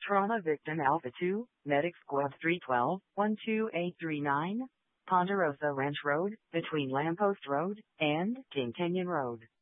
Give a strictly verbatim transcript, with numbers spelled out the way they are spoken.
Trauma Victim Alpha two, Medic Squad three twelve, one two eight three nine, Ponderosa Ranch Road, between Lamppost Road and King Canyon Road.